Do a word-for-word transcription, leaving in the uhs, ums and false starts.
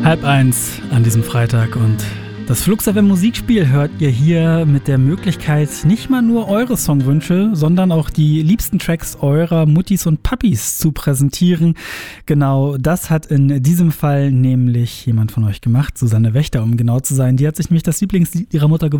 Halb eins an diesem Freitag und das Flux F M Musikspiel hört ihr hier mit der Möglichkeit, nicht mal nur eure Songwünsche, sondern auch die liebsten Tracks eurer Muttis und Papis zu präsentieren. Genau das hat in diesem Fall nämlich jemand von euch gemacht, Susanne Wächter, um genau zu sein. Die hat sich nämlich das Lieblingslied ihrer Mutter gewünscht.